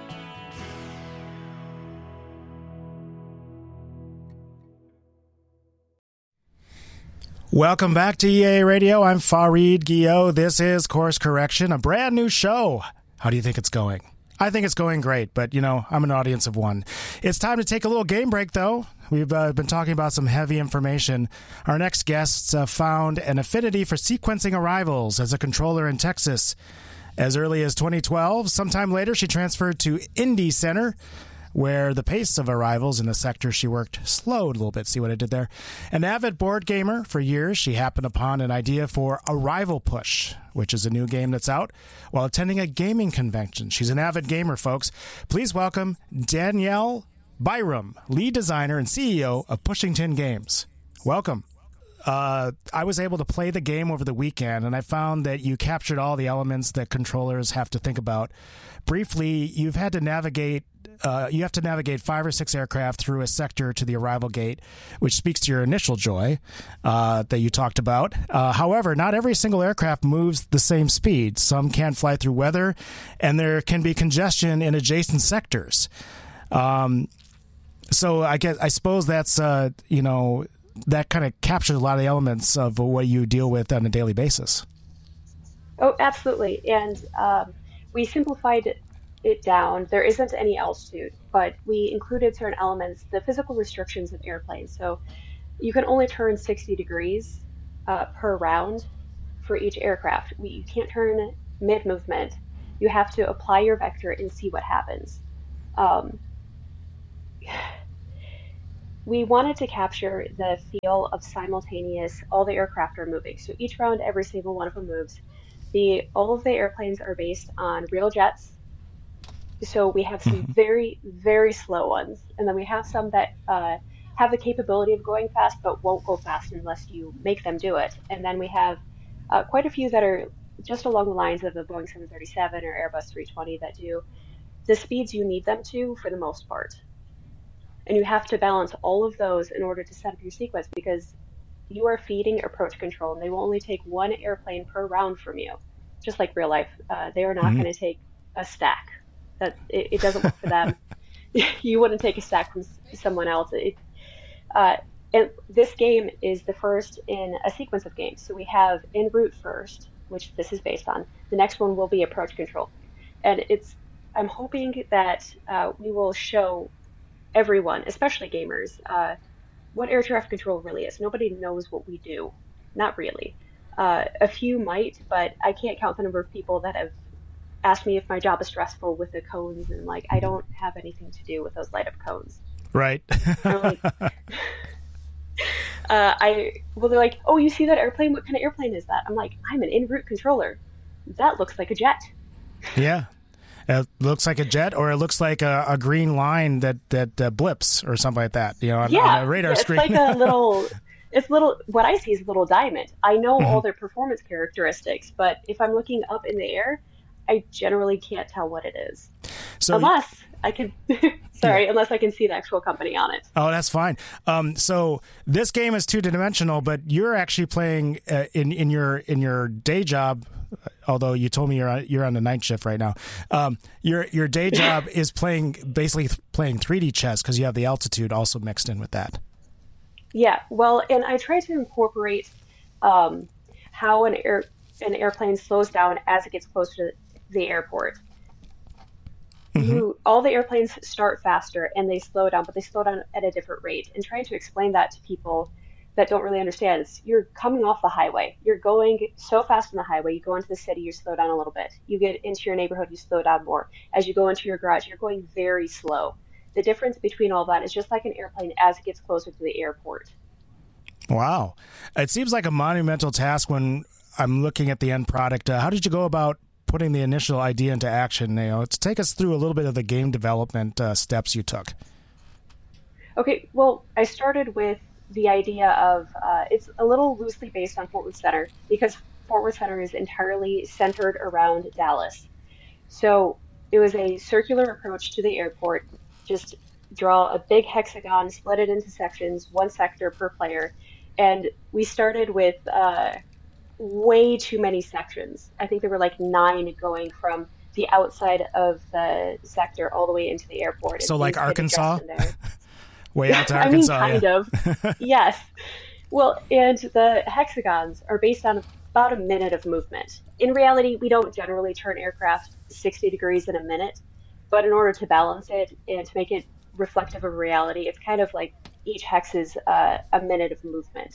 Welcome back to E A A Radio. I'm Fareed Guillot. This is Course Correction, a brand new show. How do you think it's going? I think it's going great, but, you know, I'm an audience of one. It's time to take a little game break, though. We've uh, been talking about some heavy information. Our next guests uh, found an affinity for sequencing arrivals as a controller in Texas. As early as twenty twelve, sometime later, she transferred to Indy Center, where the pace of arrivals in the sector she worked slowed a little bit. See what I did there? An avid board gamer for years, she happened upon an idea for Arrival Push, which is a new game that's out, while attending a gaming convention. She's an avid gamer, folks. Please welcome Danielle Byram, lead designer and C E O of Pushington Games. Welcome. uh, I was able to play the game over the weekend, and I found that you captured all the elements that controllers have to think about. Briefly, you've had to navigate. Uh, you have to navigate five or six aircraft through a sector to the arrival gate, which speaks to your initial joy uh, that you talked about. Uh, however, not every single aircraft moves the same speed. Some can't fly through weather, and there can be congestion in adjacent sectors. Um, so I guess I suppose that's uh, you know that kind of captures a lot of the elements of what you deal with on a daily basis. Oh, absolutely, and um, we simplified it. it down. There isn't any altitude, but we included certain elements, the physical restrictions of airplanes. So you can only turn sixty degrees uh, per round for each aircraft. We, you can't turn mid-movement. You have to apply your vector and see what happens. Um, we wanted to capture the feel of simultaneous, all the aircraft are moving. So each round, every single one of them moves. The all of the airplanes are based on real jets. So we have some very, very slow ones, and then we have some that uh, have the capability of going fast but won't go fast unless you make them do it. And then we have uh, quite a few that are just along the lines of the Boeing seven thirty-seven or Airbus three twenty that do the speeds you need them to for the most part. And you have to balance all of those in order to set up your sequence, because you are feeding approach control, and they will only take one airplane per round from you, just like real life. Uh, they are not mm-hmm. going to take a stack. That it, it doesn't work for them. You wouldn't take a stack from someone else. It, uh, and this game is the first in a sequence of games. So we have en route first, which this is based on. The next one will be approach control, and it's. I'm hoping that uh, we will show everyone, especially gamers, uh, what air traffic control really is. Nobody knows what we do, not really. Uh, a few might, but I can't count the number of people that have asked me if my job is stressful with the cones, and like I don't have anything to do with those light up cones. Right. like, uh, I well, they're like, oh, you see that airplane? What kind of airplane is that? I'm like, I'm an en route controller. That looks like a jet. Yeah, it looks like a jet, or it looks like a, a green line that that uh, blips or something like that. You know, on, yeah, on a radar yeah, it's screen. It's like a little. It's little. What I see is a little diamond. I know mm-hmm. all their performance characteristics, but if I'm looking up in the air, I generally can't tell what it is. So unless I can, sorry, yeah. unless I can see the actual company on it. Oh, that's fine. Um, so this game is two dimensional, but you're actually playing uh, in in your in your day job. Although you told me you're on, you're on the night shift right now, um, your your day job is playing basically th- playing three D chess, because you have the altitude also mixed in with that. Yeah, well, and I try to incorporate um, how an air an airplane slows down as it gets closer to the airport. Mm-hmm. You, all the airplanes start faster and they slow down, but they slow down at a different rate. And trying to explain that to people that don't really understand is you're coming off the highway. You're going so fast on the highway. You go into the city, you slow down a little bit. You get into your neighborhood, you slow down more. As you go into your garage, you're going very slow. The difference between all that is just like an airplane as it gets closer to the airport. Wow. It seems like a monumental task when I'm looking at the end product. Uh, how did you go about putting the initial idea into action? You know, let's take us through a little bit of the game development uh, steps you took. Okay, well, I started with the idea of uh, it's a little loosely based on Fort Worth Center, because Fort Worth Center is entirely centered around Dallas. So it was a circular approach to the airport. Just draw a big hexagon, split it into sections, one sector per player, and we started with uh, way too many sections. I think there were like nine going from the outside of the sector all the way into the airport. So like Arkansas? Way out to I mean, Arkansas. kind yeah. of. Yes. Well, and the hexagons are based on about a minute of movement. In reality, we don't generally turn aircraft sixty degrees in a minute, but in order to balance it and to make it reflective of reality, it's kind of like each hex is uh, a minute of movement.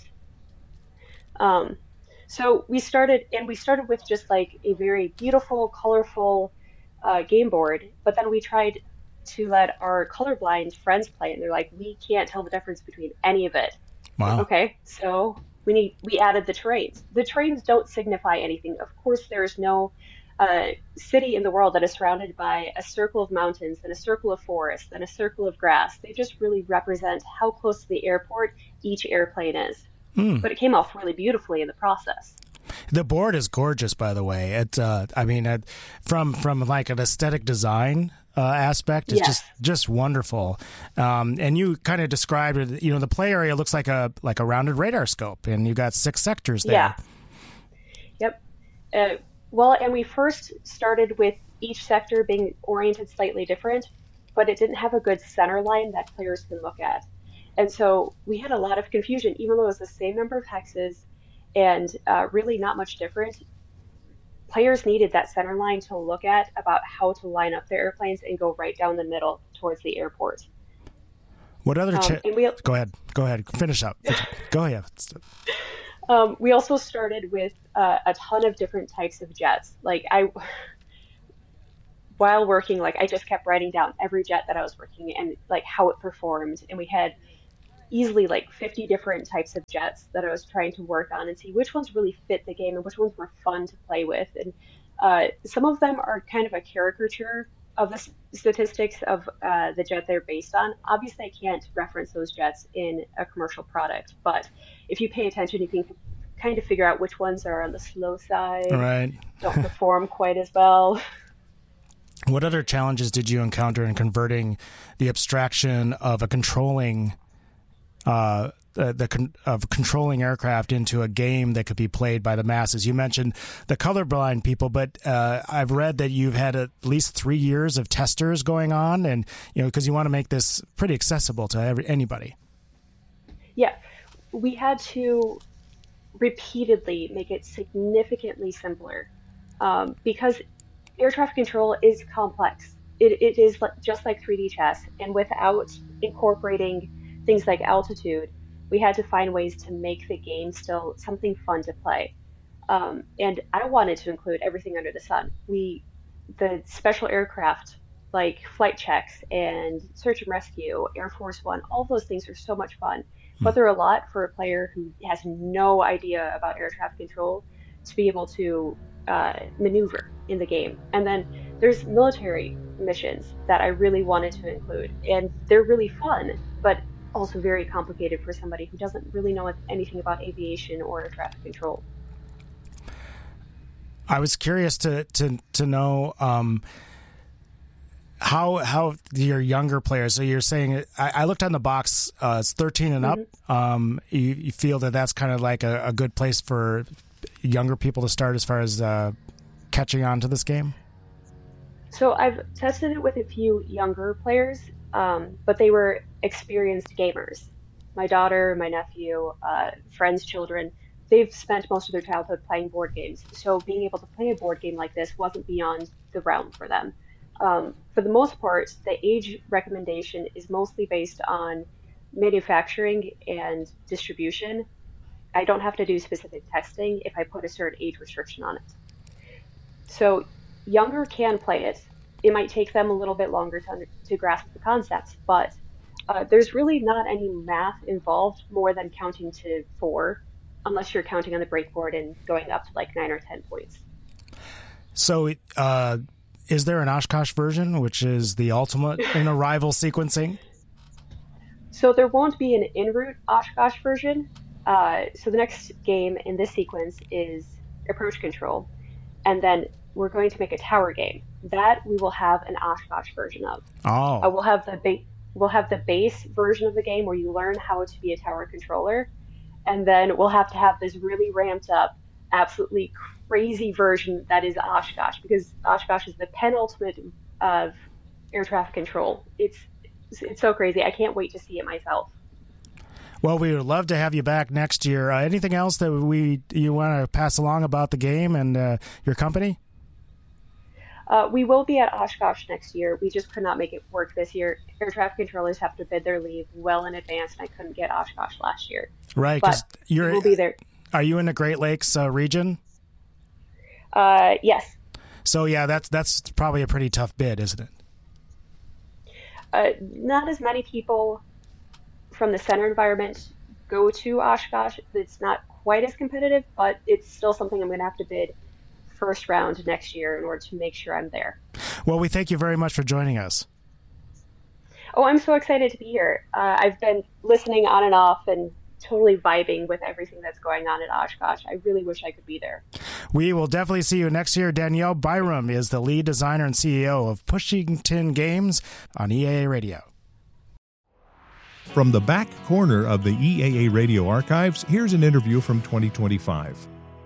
Um, so we started, and we started with just like a very beautiful, colorful uh, game board, but then we tried to let our colorblind friends play, and they're like, we can't tell the difference between any of it. Wow. Okay, so we need we added the terrains. The terrains don't signify anything. Of course, there's no uh, city in the world that is surrounded by a circle of mountains and a circle of forest and a circle of grass. They just really represent how close to the airport each airplane is. Mm. but it came off really beautifully in the process. The board is gorgeous, by the way. It, uh, I mean, it, from from like an aesthetic design uh, aspect, it's Yes. just just wonderful. Um, and you kind of described it. You know, the play area looks like a like a rounded radar scope, and you got six sectors there. Yeah. Yep. Uh, well, and we first started with each sector being oriented slightly different, but it didn't have a good center line that players can look at. And so we had a lot of confusion, even though it was the same number of hexes and uh, really not much different. Players needed that center line to look at about how to line up their airplanes and go right down the middle towards the airport. What other? Um, Cha- and we- Go ahead. Go ahead. Finish up. Go ahead. Um, we also started with uh, a ton of different types of jets. Like I, while working, like I just kept writing down every jet that I was working and like how it performed. And we had easily like fifty different types of jets that I was trying to work on and see which ones really fit the game and which ones were fun to play with. And uh, some of them are kind of a caricature of the s- statistics of uh, the jet they're based on. Obviously, I can't reference those jets in a commercial product, but if you pay attention, you can kind of figure out which ones are on the slow side, Right. don't perform quite as well. What other challenges did you encounter in converting the abstraction of a controlling uh, the, the con- of controlling aircraft into a game that could be played by the masses? You mentioned the colorblind people, but uh, I've read that you've had at least three years of testers going on, and you know because you want to make this pretty accessible to every, anybody. Yeah, we had to repeatedly make it significantly simpler um, because air traffic control is complex. It, it is like, just like three D chess, and without incorporating things like altitude, we had to find ways to make the game still something fun to play. Um, and I wanted to include everything under the sun. We, the special aircraft like flight checks and search and rescue, Air Force One, all of those things are so much fun. But they're a lot for a player who has no idea about air traffic control to be able to uh, maneuver in the game. And then there's military missions that I really wanted to include, and they're really fun, but also very complicated for somebody who doesn't really know anything about aviation or air traffic control. I was curious to to to know um, how how your younger players. So you're saying I, I looked on the box. Uh, it's thirteen and up. Mm-hmm. Um, you, you feel that that's kind of like a, a good place for younger people to start as far as uh, catching on to this game? So I've tested it with a few younger players, um, but they were experienced gamers. My daughter, my nephew, uh, friends' children, they've spent most of their childhood playing board games. So being able to play a board game like this wasn't beyond the realm for them. Um, for the most part, the age recommendation is mostly based on manufacturing and distribution. I don't have to do specific testing if I put a certain age restriction on it. So younger can play it. It might take them a little bit longer to, under, to grasp the concepts, but uh, there's really not any math involved more than counting to four, unless you're counting on the breakboard and going up to like nine or ten points. So uh, is there an Oshkosh version, which is the ultimate in arrival sequencing? So there won't be an en route Oshkosh version. Uh, so the next game in this sequence is approach control, and then we're going to make a tower game. That we will have an Oshkosh version of. Oh. Uh, we'll have the ba- we'll have the base version of the game where you learn how to be a tower controller, and then we'll have to have this really ramped up, absolutely crazy version that is Oshkosh, because Oshkosh is the penultimate of air traffic control. It's it's so crazy. I can't wait to see it myself. Well, we would love to have you back next year. Uh, anything else that we you want to pass along about the game and uh, your company? Uh, we will be at Oshkosh next year. We just could not make it work this year. Air traffic controllers have to bid their leave well in advance, and I couldn't get Oshkosh last year. Right, but you're. We'll be there. Are you in the Great Lakes uh, region? Uh, yes. So yeah, that's that's probably a pretty tough bid, isn't it? Uh, not as many people from the center environment go to Oshkosh. It's not quite as competitive, but it's still something I'm going to have to bid first round next year in order to make sure I'm there. Well, we thank you very much for joining us. Oh, I'm so excited to be here. Uh, I've been listening on and off and totally vibing with everything that's going on at Oshkosh. I really wish I could be there. We will definitely see you next year. Danielle Byram is the lead designer and C E O of Pushington Games on E A A Radio. From the back corner of the E A A Radio archives, here's an interview from twenty twenty-five.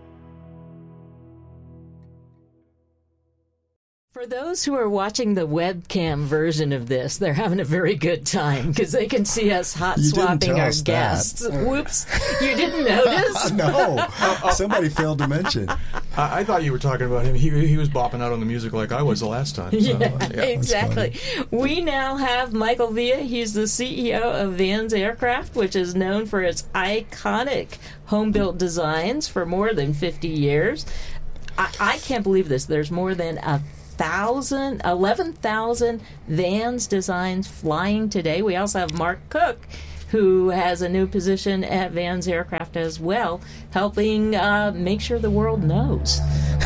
For those who are watching the webcam version of this, they're having a very good time because they can see us hot You didn't swapping tell our us guests. that. Whoops. You didn't notice? No. Somebody failed to mention. I, I thought you were talking about him. He, he was bopping out on the music like I was the last time. So, Yeah, yeah. exactly. We now have Michael Villa. He's the C E O of Vans Aircraft, which is known for its iconic home-built designs for more than fifty years. I, I can't believe this. There's more than a thousand, eleven thousand Vans designs flying today. We also have Mark Cook, who has a new position at Vans Aircraft as well, helping uh, make sure the world knows.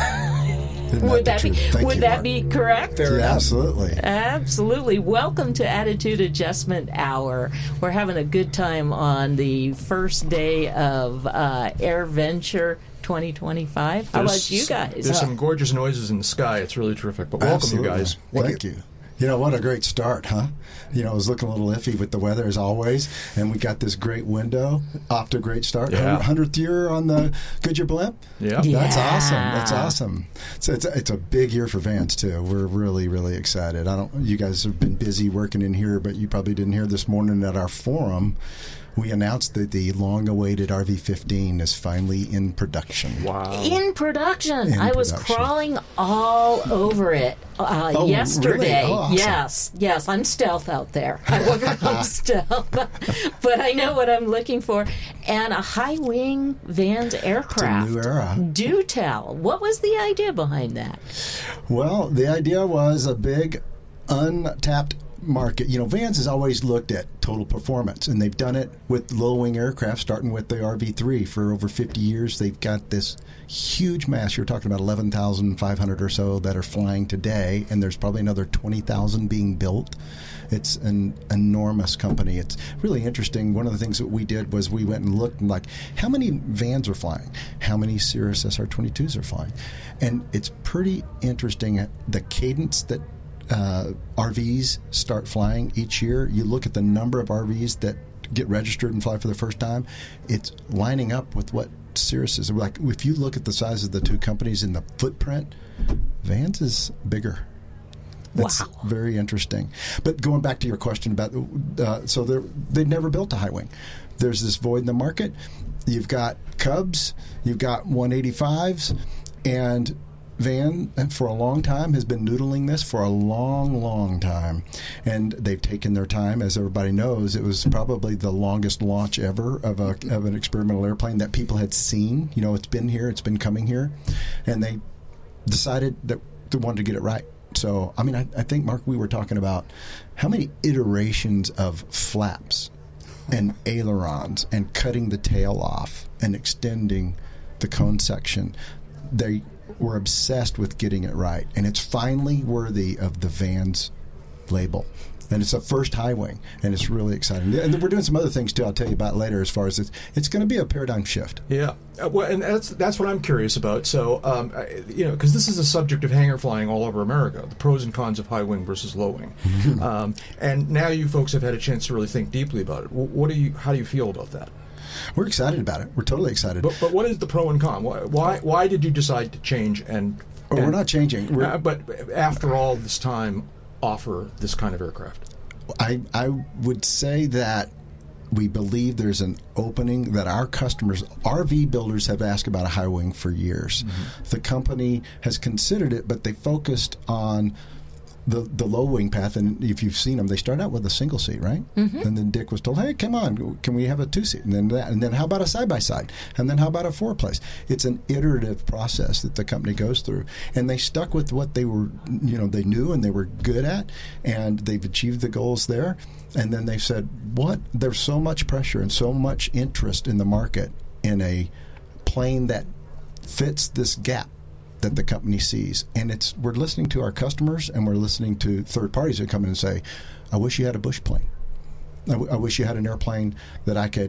Would that be would that be correct? Yeah, absolutely. Absolutely. Welcome to Attitude Adjustment Hour. We're having a good time on the first day of uh, AirVenture twenty twenty-five. How There's- about you guys? There's some gorgeous noises in the sky. It's really terrific. But welcome, Absolutely. you guys. Thank you. You know, what a great start, huh? You know, it was looking a little iffy with the weather as always, and we got this great window, off to a great start. Yeah. hundredth year on the Goodyear blimp. Yeah. That's Yeah. awesome. That's awesome. So it's a, it's a big year for Vans, too. We're really, really excited. I don't. You guys have been busy working in here, but you probably didn't hear this morning at our forum, we announced that the long-awaited R V fifteen is finally in production. Wow. In production. In I was production. crawling all over it uh, Oh, yesterday. really? Oh, awesome. Yes, yes. I'm stealth out there. I work on stealth. But I know what I'm looking for. And a high-wing Vans aircraft. new era. Do tell. What was the idea behind that? Well, the idea was a big, untapped market. You know, Vans has always looked at total performance, and they've done it with low-wing aircraft, starting with the R V three for over fifty years. They've got this huge mass. You're talking about eleven thousand five hundred or so that are flying today, and there's probably another twenty thousand being built. It's an enormous company. It's really interesting. One of the things that we did was we went and looked and like, how many Vans are flying? How many Cirrus S R twenty-twos are flying? And it's pretty interesting, the cadence that uh, R Vs start flying each year. You look at the number of R Vs that get registered and fly for the first time. It's lining up with what Cirrus is. Like, if you look at the size of the two companies in the footprint, Vans is bigger. That's Wow. very interesting. But going back to your question about, uh, so they've never built a high wing. There's this void in the market. You've got Cubs, you've got one eighty-fives, and Van, for a long time, has been noodling this for a long, long time. And they've taken their time. As everybody knows, it was probably the longest launch ever of, a, of an experimental airplane that people had seen. You know, it's been here, it's been coming here. And they decided that they wanted to get it right. So, I mean, I, I think, Mark, we were talking about how many iterations of flaps and ailerons and cutting the tail off and extending the cone section. They were obsessed with getting it right, and it's finally worthy of the Vans label. And it's a first high wing, and it's really exciting. And we're doing some other things, too, I'll tell you about later, as far as it's, it's going to be a paradigm shift. Yeah, uh, well, and that's that's what I'm curious about. So, um, I, you know, because this is a subject of hangar flying all over America, the pros and cons of high wing versus low wing, um, and now you folks have had a chance to really think deeply about it. What do you? How do you feel about that? We're excited about it. We're totally excited. But, but what is the pro and con? Why why, why did you decide to change? And, Oh, and we're not changing. We're, uh, but after all this time, offer this kind of aircraft. I I would say that we believe there's an opening that our customers, R V builders, have asked about a high wing for years. Mm-hmm. The company has considered it, but they focused on the the low wing path. And if you've seen them, they start out with a single seat, right? Mm-hmm. And then Dick was told, "Hey, come on, can we have a two seat?" And then that, and then how about a side by side? And then how about a four place? It's an iterative process that the company goes through, and they stuck with what they were, you know, they knew and they were good at, and they've achieved the goals there. And then they said, "What? There's so much pressure and so much interest in the market in a plane that fits this gap that the company sees." And it's we're listening to our customers, and we're listening to third parties that come in and say, "I wish you had a Bush plane. I, w- I wish you had an airplane that I could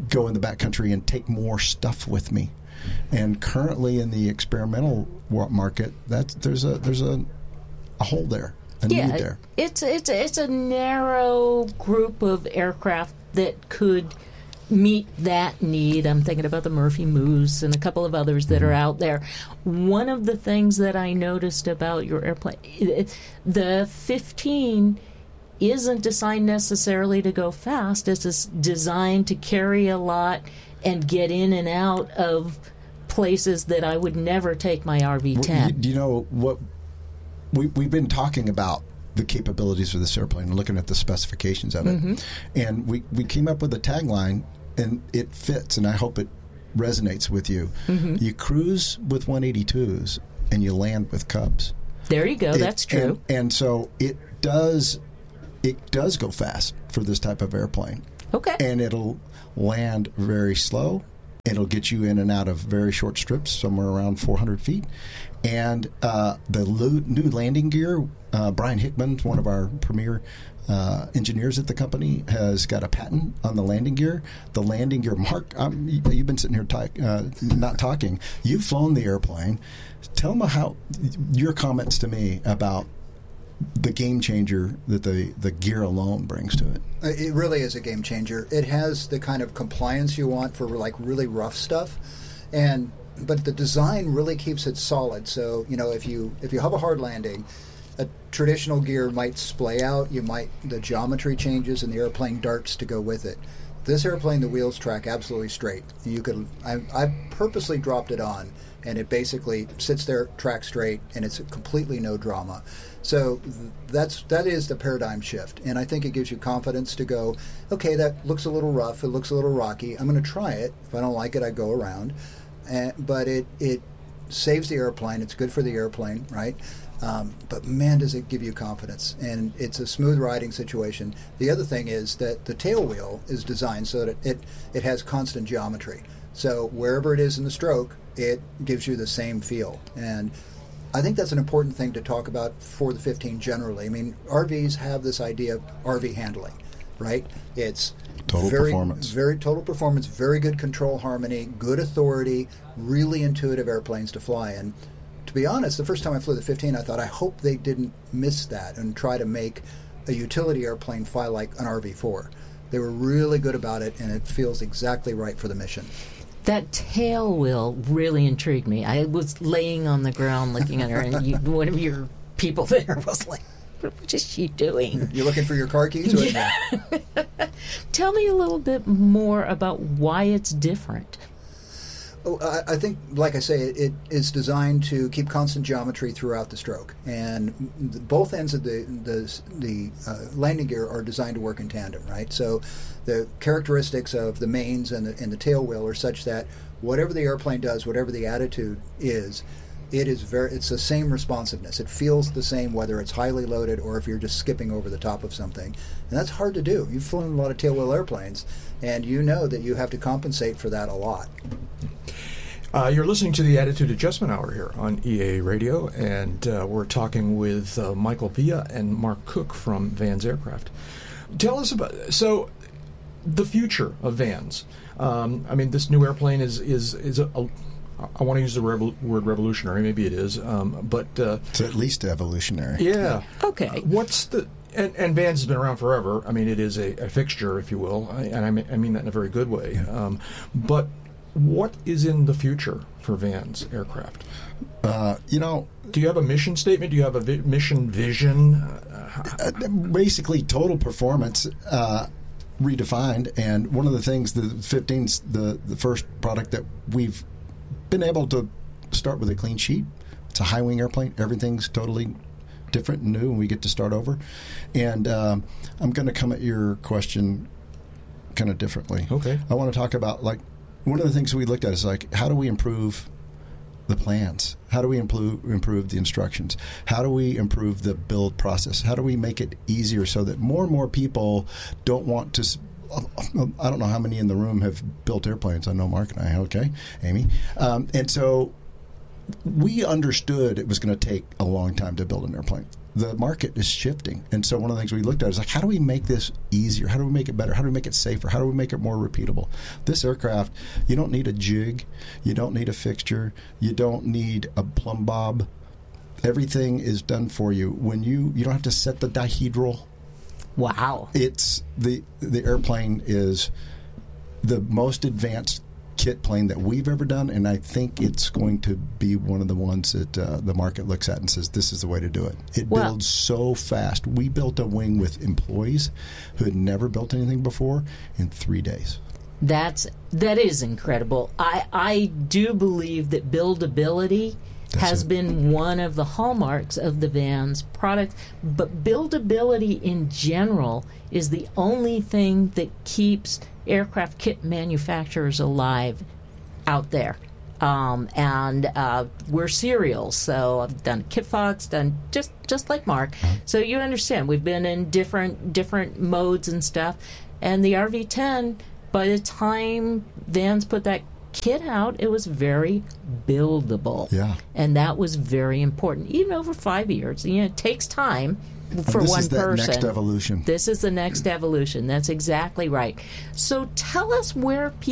go in the backcountry and take more stuff with me. And currently in the experimental market, that there's a there's a, a hole there, a yeah, need there. It's it's it's a narrow group of aircraft that could meet that need. I'm thinking about the Murphy Moose and a couple of others that are out there. One of the things that I noticed about your airplane, the fifteen isn't designed necessarily to go fast. It's designed to carry a lot and get in and out of places that I would never take my R V ten. Do you know what we, we've been talking about? The capabilities of this airplane and looking at the specifications of it. Mm-hmm. And we, we came up with a tagline, and it fits, and I hope it resonates with you. Mm-hmm. You cruise with one eighty-twos, and you land with Cubs. There you go. It, That's true. And, and so it does it does go fast for this type of airplane. Okay. And it'll land very slow. It'll get you in and out of very short strips, somewhere around four hundred feet. And uh, the lo- new landing gear, uh, Brian Hickman, one of our premier uh, engineers at the company, has got a patent on the landing gear. The landing gear, Mark, um, you, you've been sitting here talk, uh, not talking. You've flown the airplane. Tell me how your comments to me about the game changer that the, the gear alone brings to it. It really is a game changer. It has the kind of compliance you want for like really rough stuff, and but the design really keeps it solid. So you know, if you if you have a hard landing, a traditional gear might splay out. You might the geometry changes and the airplane darts to go with it. This airplane, the wheels track absolutely straight. You could I I purposely dropped it on, and it basically sits there, track straight, and it's completely no drama. So that's that is the paradigm shift, and I think it gives you confidence to go, okay, that looks a little rough, it looks a little rocky. I'm going to try it. If I don't like it, I go around. And, but it it saves the airplane. It's good for the airplane, right? Um, but man, does it give you confidence, and it's a smooth riding situation. The other thing is that the tail wheel is designed so that it it has constant geometry. So wherever it is in the stroke, it gives you the same feel. And I think that's an important thing to talk about for the fifteen generally. I mean, R Vs have this idea of R V handling, right? It's total very, performance. Very total performance, very good control harmony, good authority, really intuitive airplanes to fly in. To be honest, the first time I flew the fifteen, I thought, I hope they didn't miss that and try to make a utility airplane fly like an R V four. They were really good about it, and it feels exactly right for the mission. That tail wheel really intrigued me. I was laying on the ground looking at her, and you, one of your people there was like, what is she doing? You're looking for your car keys? Right now? Tell me a little bit more about why it's different. Oh, I, I think, like I say, it, it is designed to keep constant geometry throughout the stroke, and the, both ends of the the, the uh, landing gear are designed to work in tandem, right? So the characteristics of the mains and the, and the tail wheel are such that whatever the airplane does, whatever the attitude is, it is very it's the same responsiveness. It feels the same whether it's highly loaded or if you're just skipping over the top of something, and that's hard to do. You've flown a lot of tail wheel airplanes, and you know that you have to compensate for that a lot. Uh, you're listening to the Attitude Adjustment Hour here on E A A Radio, and uh, we're talking with uh, Michael Villa and Mark Cook from Vans Aircraft. Tell us about so the future of Vans. Um, I mean, this new airplane is is is a, a I want to use the revol- word revolutionary. Maybe it is, um, but uh, it's at least evolutionary. Yeah. Okay. Uh, what's the and, and Vans has been around forever. I mean, it is a, a fixture, if you will, I, and I mean, I mean that in a very good way. Um, but what is in the future for Vans Aircraft? Uh, you know, do you have a mission statement? Do you have a vi- mission vision? Uh, basically, total performance uh, redefined. And one of the things, the fifteen's the the first product that we've been able to start with a clean sheet. It's a high wing airplane. Everything's totally different and new, and we get to start over. And um, I'm going to come at your question kind of differently. Okay. I want to talk about, like, one of the things we looked at is, like, how do we improve the plans? How do we improve, improve the instructions? How do we improve the build process? How do we make it easier so that more and more people don't want to... I don't know how many in the room have built airplanes. I know Mark and I, okay, Amy. Um, and so we understood it was going to take a long time to build an airplane. the market is shifting. And so one of the things we looked at is like, how do we make this easier? How do we make it better? How do we make it safer? How do we make it more repeatable? This aircraft, you don't need a jig. You don't need a fixture. You don't need a plumb bob. Everything is done for you. When you, you don't have to set the dihedral. Wow. It's the, the airplane is the most advanced kit plane that we've ever done, and I think it's going to be one of the ones that uh, the market looks at and says, this is the way to do it. It well, builds so fast. We built a wing with employees who had never built anything before in three days. That's that is incredible. I, I do believe that buildability That's has it. been one of the hallmarks of the Vans product, but buildability in general is the only thing that keeps aircraft kit manufacturers alive out there. Um, and uh, we're serials, so I've done KitFox, done just just like Mark. So you understand, we've been in different different modes and stuff. And the R V ten, by the time Vans put that kit out, it was very buildable. Yeah. And that was very important. Even over five years, you know, it takes time for and this one is that person. Next evolution. This is the next evolution. That's exactly right. So tell us where people